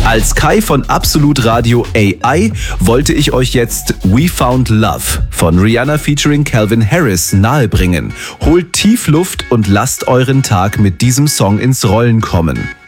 Als Kai von Absolut Radio AI wollte ich euch jetzt We Found Love von Rihanna featuring Calvin Harris nahebringen. Holt tief Luft und lasst euren Tag mit diesem Song ins Rollen kommen.